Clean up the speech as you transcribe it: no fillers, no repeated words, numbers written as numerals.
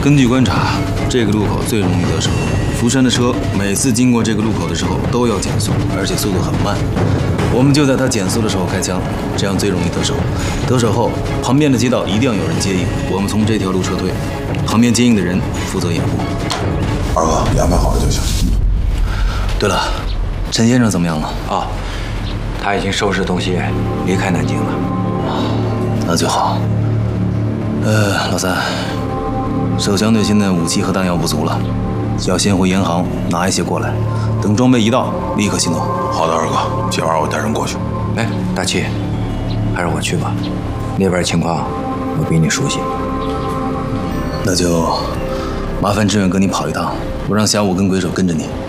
根据观察，这个路口最容易得手。福山的车每次经过这个路口的时候都要减速，而且速度很慢。我们就在他减速的时候开枪，这样最容易得手。得手后，旁边的街道一定要有人接应，我们从这条路撤退，旁边接应的人负责掩护。 二哥，你安排好了就行。 对了，陈先生怎么样了？ 啊，他已经收拾东西离开南京了。 那就好。老三，手枪队现在武器和弹药不足了，要先回银行拿一些过来，等装备一到，立刻行动。 好的，二哥，今晚我带人过去。 哎，大七，还是我去吧，那边情况我比你熟悉。 那就麻烦志远跟你跑一趟，我让小五跟鬼手跟着你。